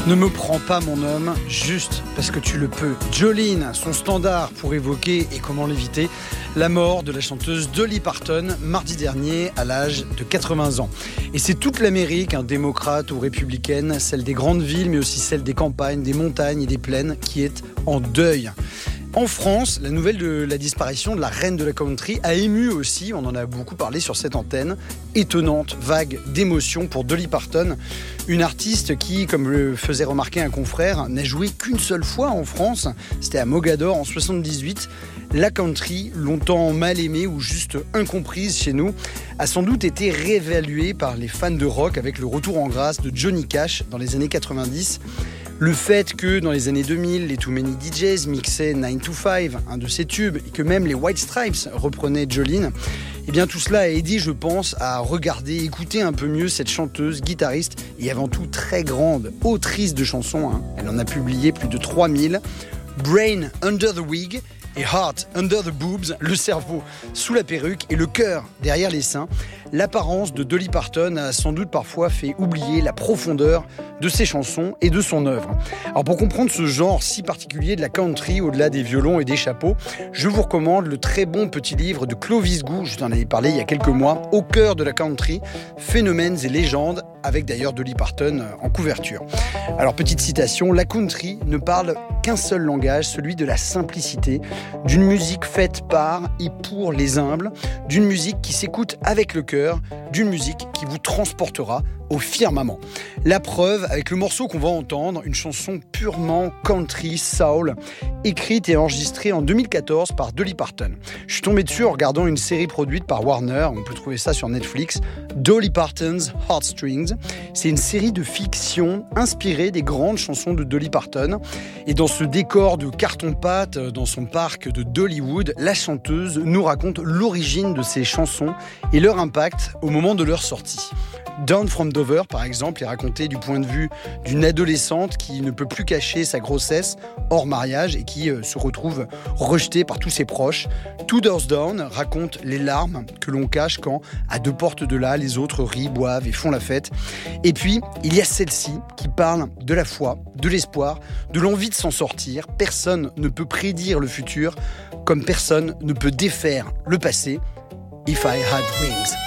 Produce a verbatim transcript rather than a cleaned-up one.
Ne me prends pas mon homme, juste parce que tu le peux. Jolene, son standard pour évoquer, et comment l'éviter, la mort de la chanteuse Dolly Parton mardi dernier à l'âge de quatre-vingts ans. Et c'est toute l'Amérique, hein, démocrate ou républicaine, celle des grandes villes mais aussi celle des campagnes, des montagnes et des plaines qui est en deuil. En France, la nouvelle de la disparition de la reine de la country a ému aussi, on en a beaucoup parlé sur cette antenne, étonnante vague d'émotion pour Dolly Parton, une artiste qui, comme le faisait remarquer un confrère, n'a joué qu'une seule fois en France, c'était à Mogador en soixante-dix-huit. La country, longtemps mal aimée ou juste incomprise chez nous, a sans doute été réévaluée par les fans de rock avec le retour en grâce de Johnny Cash dans les années quatre-vingt-dix. Le fait que dans les années deux mille, les Too Many D Js mixaient nine to five, un de ses tubes, et que même les White Stripes reprenaient Jolene, eh bien tout cela a aidé, je pense, à regarder, écouter un peu mieux cette chanteuse, guitariste et avant tout très grande autrice de chansons. Hein. Elle en a publié plus de trois mille. Brain Under the Wig et Heart Under the Boobs, le cerveau sous la perruque et le cœur derrière les seins. L'apparence de Dolly Parton a sans doute parfois fait oublier la profondeur de ses chansons et de son œuvre. Alors pour comprendre ce genre si particulier de la country au-delà des violons et des chapeaux, je vous recommande le très bon petit livre de Clovis Gou, je t'en avais parlé il y a quelques mois, Au cœur de la country, phénomènes et légendes, avec d'ailleurs Dolly Parton en couverture. Alors petite citation, la country ne parle qu'un seul langage, celui de la simplicité, d'une musique faite par et pour les humbles, d'une musique qui s'écoute avec le cœur, d'une musique qui vous transportera au firmament. La preuve avec le morceau qu'on va entendre, une chanson purement country soul, écrite et enregistrée en deux mille quatorze par Dolly Parton. Je suis tombé dessus en regardant une série produite par Warner, on peut trouver ça sur Netflix, Dolly Parton's Heartstrings. C'est une série de fiction inspirée des grandes chansons de Dolly Parton. Et dans ce décor de carton-pâte, dans son parc de Dollywood, la chanteuse nous raconte l'origine de ces chansons et leur impact au moment de leur sortie. Down from Dover, par exemple, est raconté du point de vue d'une adolescente qui ne peut plus cacher sa grossesse hors mariage et qui euh, se retrouve rejetée par tous ses proches. Two Doors Down raconte les larmes que l'on cache quand, à deux portes de là, les autres rient, boivent et font la fête. Et puis, il y a celle-ci qui parle de la foi, de l'espoir, de l'envie de s'en sortir. Personne ne peut prédire le futur, comme personne ne peut défaire le passé. If I Had Wings.